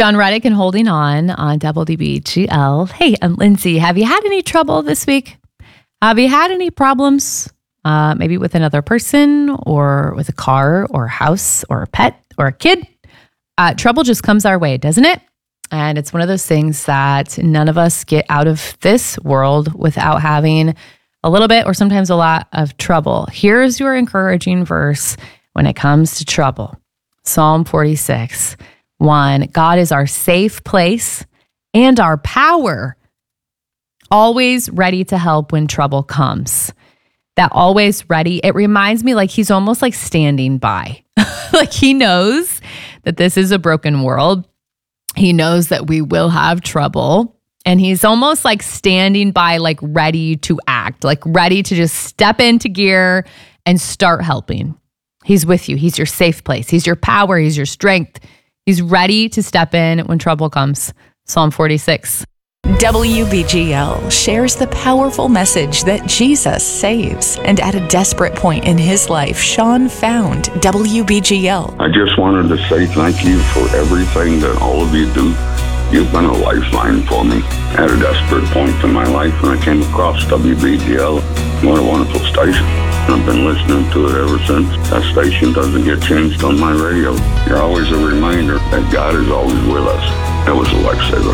John Reddick and Holding On WBGL. Hey, I'm Lindsay. Have you had any trouble this week? Have you had any problems? Maybe with another person or with a car or a house or a pet or a kid? Trouble just comes our way, doesn't it? And it's one of those things that none of us get out of this world without having a little bit or sometimes a lot of trouble. Here's your encouraging verse when it comes to trouble. Psalm 46:1. God is our safe place and our power, always ready to help when trouble comes. That always ready, it reminds me like he's almost like standing by. Like he knows that this is a broken world. He knows that we will have trouble. And he's almost like standing by, like ready to act, like ready to just step into gear and start helping. He's with you. He's your safe place. He's your power. He's your strength. He's ready to step in when trouble comes. Psalm 46. WBGL shares the powerful message that Jesus saves. And at a desperate point in his life, Sean found WBGL. I just wanted to say thank you for everything that all of you do. You've been a lifeline for me at a desperate point in my life when I came across WBGL. What a wonderful station. I've been listening to it ever since. That station doesn't get changed on my radio. You're always a reminder that God is always with us. That was a lifesaver.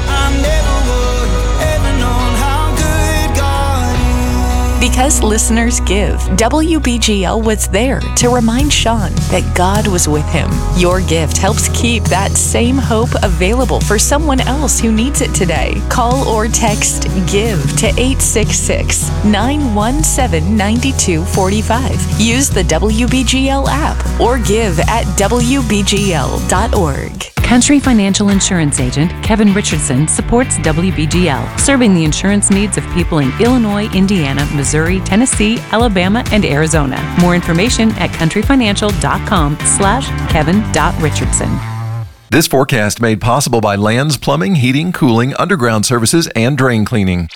Because listeners give, WBGL was there to remind Sean that God was with him. Your gift helps keep that same hope available for someone else who needs it today. Call or text GIVE to 866-917-9245. Use the WBGL app or give at WBGL.org. Country Financial Insurance Agent Kevin Richardson supports WBGL, serving the insurance needs of people in Illinois, Indiana, Missouri, Tennessee, Alabama, and Arizona. More information at countryfinancial.com/Kevin.Richardson. This forecast made possible by Lands Plumbing, Heating, Cooling, Underground Services, and Drain Cleaning.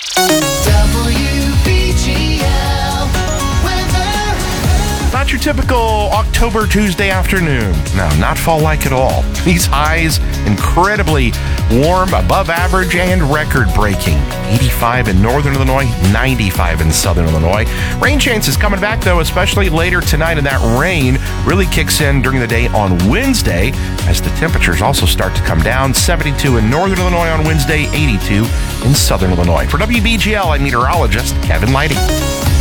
Not your typical October Tuesday afternoon. No, not fall-like at all. These highs incredibly warm, above average, and record-breaking. 85 in northern Illinois, 95 in southern Illinois. Rain chances coming back, though, especially later tonight, and that rain really kicks in during the day on Wednesday as the temperatures also start to come down. 72 in northern Illinois on Wednesday, 82 in southern Illinois. For WBGL, I'm meteorologist Kevin Lighting.